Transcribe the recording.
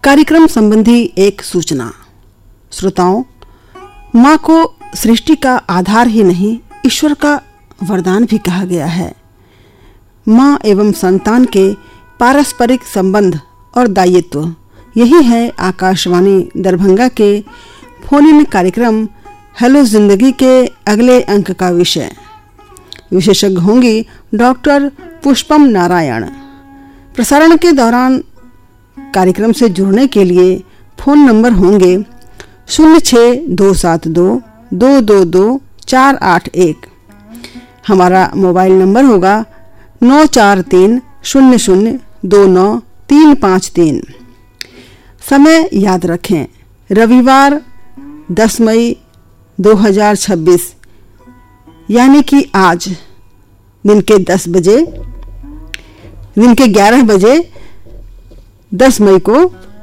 कार्यक्रम संबंधी एक सूचना। श्रोताओं, माँ को सृष्टि का आधार ही नहीं, ईश्वर का वरदान भी कहा गया है। माँ एवं संतान के पारस्परिक संबंध और दायित्व, यही है आकाशवाणी दरभंगा के फोन इन कार्यक्रम हेलो जिंदगी के अगले अंक का विषय। विशेषज्ञ होंगी डॉक्टर पुष्पम नारायण। प्रसारण के दौरान कार्यक्रम से जुड़ने के लिए फोन नंबर होंगे 06272222481। हमारा मोबाइल नंबर होगा 9430029353। समय याद रखें, रविवार 10 मई 2026 यानी कि आज दिन के 11 बजे 10 मई को